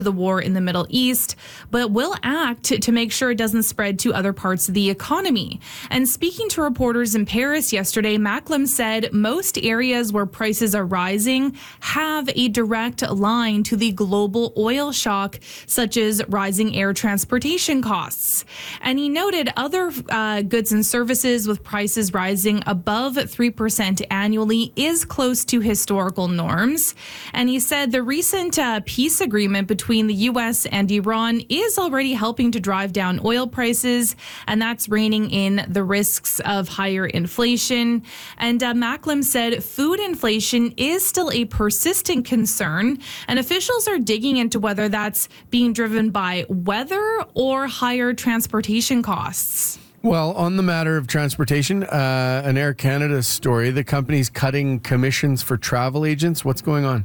the war in the Middle East, but will act to make sure it doesn't spread to other parts of the economy. And speaking to reporters in Paris yesterday, Macklem said most areas where prices are rising have a direct line to the global oil shock, such as rising air transportation costs. And he noted other goods and services with prices rising above 3% annually is close to historical norms. And he said the recent peace agreement between the U.S. and Iran is already helping to drive down oil prices, and that's reining in the risks of higher inflation. And Macklem said food inflation is still a persistent concern, and officials are digging into whether that's being driven by weather or higher transportation costs. Well, on the matter of transportation, an Air Canada story, the company's cutting commissions for travel agents. What's going on?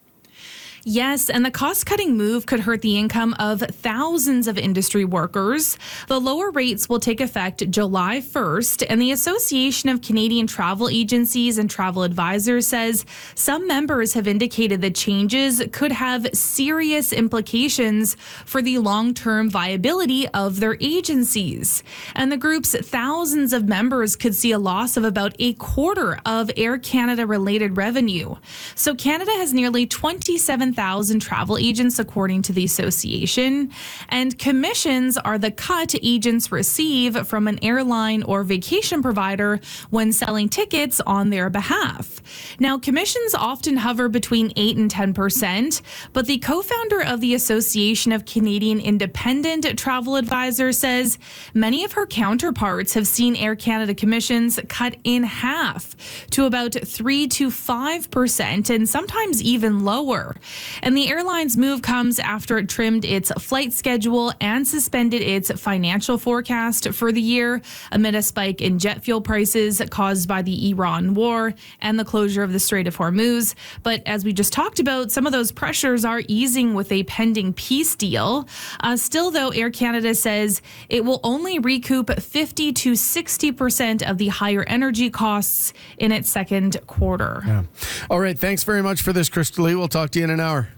Yes, and the cost-cutting move could hurt the income of thousands of industry workers. The lower rates will take effect July 1st, and the Association of Canadian Travel Agencies and Travel Advisors says some members have indicated that changes could have serious implications for the long-term viability of their agencies. And the group's thousands of members could see a loss of about a quarter of Air Canada-related revenue. So Canada has nearly 27,000 travel agents, according to the association, and commissions are the cut agents receive from an airline or vacation provider when selling tickets on their behalf. Now, commissions often hover between 8 and 10%, but the co-founder of the Association of Canadian Independent Travel Advisors says many of her counterparts have seen Air Canada commissions cut in half to about 3 to 5%, and sometimes even lower. And the airline's move comes after it trimmed its flight schedule and suspended its financial forecast for the year amid a spike in jet fuel prices caused by the Iran war and the closure of the Strait of Hormuz. But as we just talked about, some of those pressures are easing with a pending peace deal. Still, though, Air Canada says it will only recoup 50 to 60% of the higher energy costs in its second quarter. Yeah. All right. Thanks very much for this, Crystal Lee. We'll talk to you in an hour.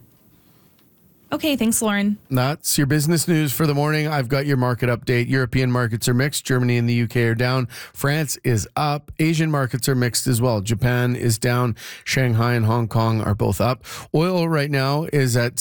Okay, thanks, Lauren. That's your business news for the morning. I've got your market update. European markets are mixed. Germany and the UK are down. France is up. Asian markets are mixed as well. Japan is down. Shanghai and Hong Kong are both up. Oil right now is at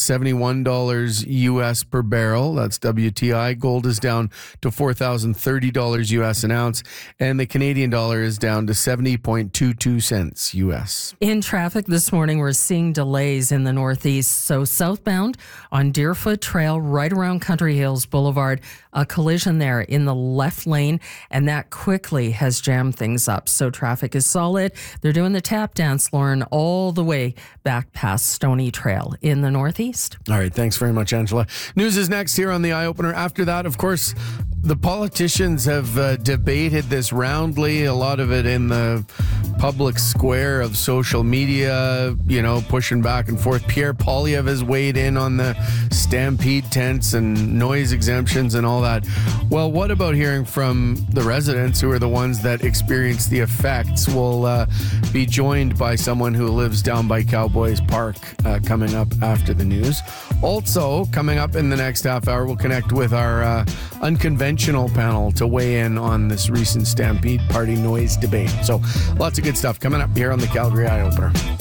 $71 US per barrel. That's WTI. Gold is down to $4,030 US an ounce. And the Canadian dollar is down to 70.22 cents US. In traffic this morning, we're seeing delays in the Northeast. So southbound on Deerfoot Trail, right around Country Hills Boulevard, a collision there in the left lane, and that quickly has jammed things up. So traffic is solid. They're doing the tap dance, Lauren, all the way back past Stony Trail in the Northeast. All right. Thanks very much, Angela. News is next here on The Eye Opener. After that, of course, the politicians have debated this roundly, a lot of it in the public square of social media, pushing back and forth. Pierre Poilievre has weighed in on the stampede tents and noise exemptions and all that. Well, what about hearing from the residents who are the ones that experience the effects? We'll be joined by someone who lives down by Cowboys Park coming up after the news. Also, coming up in the next half hour, we'll connect with our unconventional panel to weigh in on this recent Stampede Party noise debate. So lots of good stuff coming up here on the Calgary Eye Opener.